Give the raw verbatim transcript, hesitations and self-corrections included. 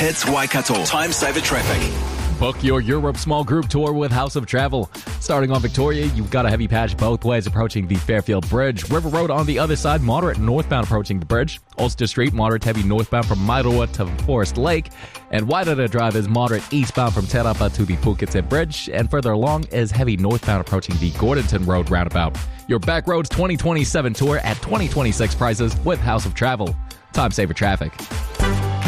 hits Waikato. Time saver traffic. Book your Europe small group tour with House of Travel. Starting on Victoria, you've got a heavy patch both ways approaching the Fairfield Bridge. River Road on the other side, moderate northbound approaching the bridge. Ulster Street, moderate heavy northbound from Mairoa to Forest Lake. And Wairara Drive is moderate eastbound from Te Rapa to the Puket's Bridge. And further along is heavy northbound approaching the Gordonton Road roundabout. Your Backroads twenty twenty-seven tour at twenty twenty-six prices with House of Travel. Time saver traffic.